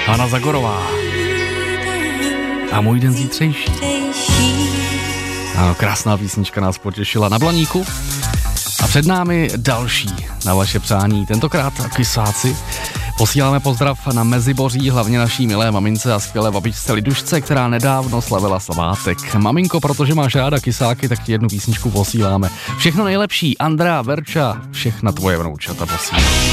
Hana Zagorová. A můj den zítřejší. Ano, krásná písnička nás potěšila na Blaníku. A před námi další na vaše přání. Tentokrát Kysáci. Posíláme pozdrav na Meziboří, hlavně naší milé mamince a skvělé babičce Lidušce, která nedávno slavila svátek. Maminko, protože máš ráda Kysáky, tak ti jednu písničku posíláme. Všechno nejlepší, Andrea, Verča, všechna tvoje vnoučata posílá.